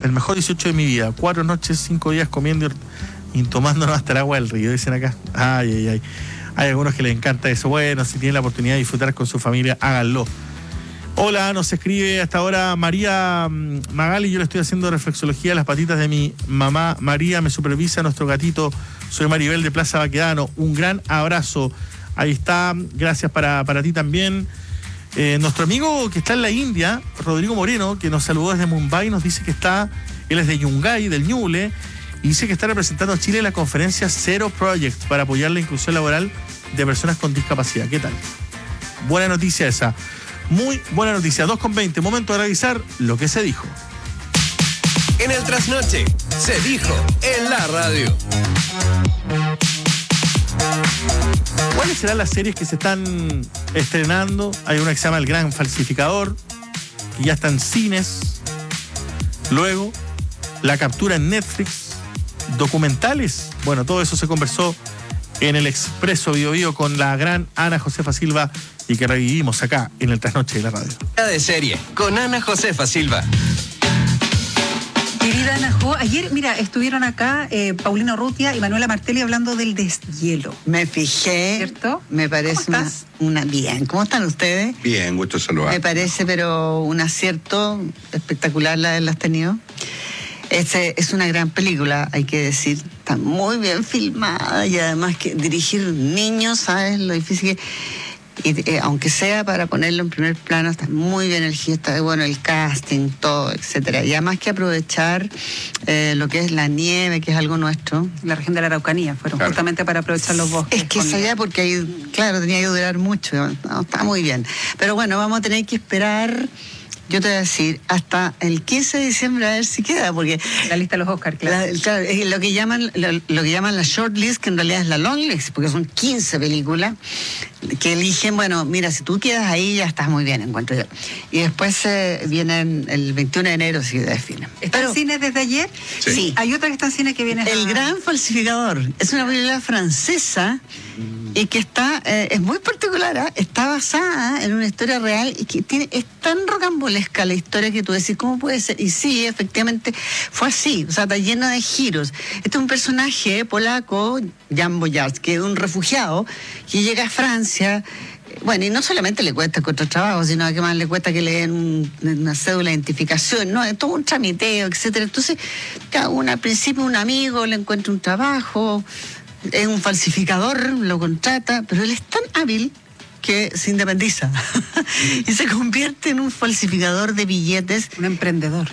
el mejor 18 de mi vida. 4 noches, 5 días comiendo y tomándonos hasta el agua del río, dicen acá. Ay. Hay algunos que les encanta eso. Bueno, si tienen la oportunidad de disfrutar con su familia, háganlo. Hola, nos escribe hasta ahora María Magali. Yo le estoy haciendo reflexología a las patitas de mi mamá María. Me supervisa nuestro gatito. Soy Maribel de Plaza Baquedano. Un gran abrazo. Ahí está. Gracias para ti también. Nuestro amigo que está en la India, Rodrigo Moreno, que nos saludó desde Mumbai, nos dice que él es de Yungay, del Ñuble, y dice que está representando a Chile en la conferencia Zero Project para apoyar la inclusión laboral de personas con discapacidad. ¿Qué tal? Buena noticia esa. Muy buena noticia. 2:20. Momento de revisar lo que se dijo. En el trasnoche, se dijo en la radio. ¿Cuáles serán las series que se están estrenando? Hay una que se llama El Gran Falsificador, que ya está en cines. Luego, La Captura en Netflix. Documentales. Bueno, todo eso se conversó en el Expreso Bio Bio con la gran Ana Josefa Silva y que revivimos acá en el Trasnoche de la radio. De serie, con Ana Josefa Silva. Querida Ana Jo, ayer, mira, estuvieron acá Paulina Urrutia y Manuela Martelli hablando del deshielo. Me fijé, ¿cierto? Me parece ¿Cómo estás? una bien. ¿Cómo están ustedes? Bien, gusto saludar. Me parece, pero un acierto espectacular la haberlas tenido. Es una gran película, hay que decir. Está muy bien filmada y además que dirigir niños, ¿sabes? Lo difícil que... Y, aunque sea para ponerlo en primer plano, está muy bien elegido, está bueno el casting, todo, etcétera. Y además que aprovechar lo que es la nieve, que es algo nuestro. La región de la Araucanía, fueron claro. Justamente para aprovechar los bosques. Es que es allá porque ahí, claro, tenía que durar mucho. No, está muy bien. Pero bueno, vamos a tener que esperar, yo te voy a decir, hasta el 15 de diciembre a ver si queda, porque... La lista de los Oscars, claro. Claro, es lo que llaman la short list, que en realidad es la long list, porque son 15 películas que eligen, bueno, mira, si tú quedas ahí ya estás muy bien, encuentro yo. Y después vienen el 21 de enero, si definen. ¿Está en cines desde ayer? Sí. Hay otra que está en cines que viene... El Gran Falsificador. Es una película francesa y que es muy particular, ¿eh? Está basada en una historia real y que es tan rocambolesca la historia que tú decís, ¿cómo puede ser? Y sí, efectivamente, fue así, o sea, está llena de giros. Este es un personaje polaco, Jan Boyarski, que es un refugiado que llega a Francia. Bueno, y no solamente le cuesta encontrar trabajo, sino que más le cuesta que le den una cédula de identificación, ¿no? Es todo un tramiteo, etcétera. Entonces, al principio un amigo le encuentra un trabajo, es un falsificador, lo contrata, pero él es tan hábil que se independiza y se convierte en un falsificador de billetes. Un emprendedor.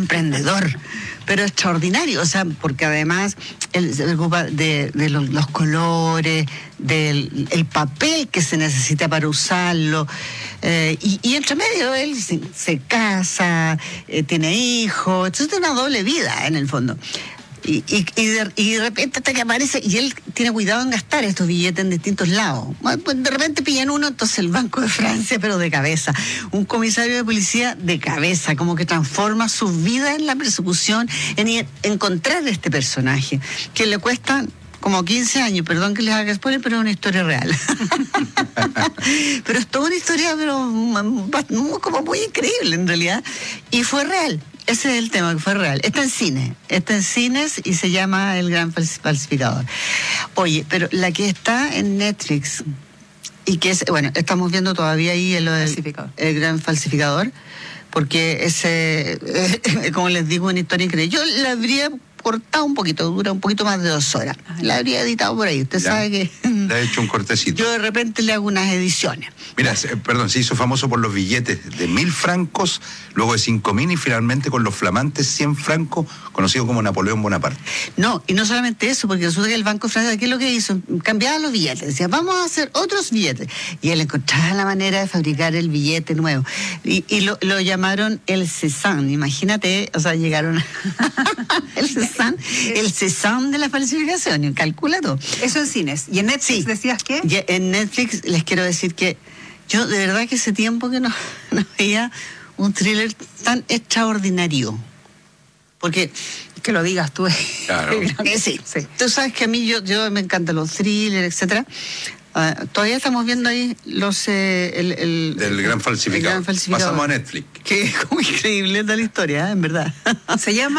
Pero extraordinario, o sea, porque además él se preocupa de los colores, del el papel que se necesita para usarlo, y entre medio él se casa, tiene hijos, entonces tiene una doble vida en el fondo. Y de repente hasta que aparece, y él tiene cuidado en gastar estos billetes en distintos lados. Bueno, pues de repente pillan uno, entonces el Banco de Francia, pero de cabeza. Un comisario de policía de cabeza, como que transforma su vida en la persecución, en encontrar este personaje, que le cuesta como 15 años, perdón que les haga spoiler, pero es una historia real. Pero es toda una historia, pero como muy increíble en realidad, y fue real. Ese es el tema, que fue real. Está en cines y se llama El Gran Falsificador. Oye, pero la que está en Netflix y que es, bueno, estamos viendo todavía ahí el Gran Falsificador, porque ese, como les digo, una historia increíble. Yo la habría cortado un poquito, dura un poquito más de 2 horas. La habría editado por ahí. Usted sabe que... Le he hecho un cortecito. Yo de repente le hago unas ediciones. Mira, perdón, se hizo famoso por los billetes de 1.000 francos, luego de 5.000 y finalmente con los flamantes 100 francos, conocido como Napoleón Bonaparte. No, y no solamente eso, porque resulta que el Banco Francés, ¿qué es lo que hizo? Cambiaba los billetes, decía, vamos a hacer otros billetes. Y él encontraba la manera de fabricar el billete nuevo. Y lo llamaron el Cézanne, imagínate, o sea, llegaron el Cézanne de la falsificación, calcula todo. Eso en cines. ¿Y en Netflix decías qué? Y en Netflix les quiero decir que yo de verdad que hace tiempo que no veía un thriller tan extraordinario. Porque... Que lo digas tú. Claro. Sí. Tú sabes que a mí yo me encantan los thrillers, etcétera. Todavía estamos viendo ahí los del Gran Falsificador. Pasamos a Netflix. Que es como increíble la historia, en verdad. Se llama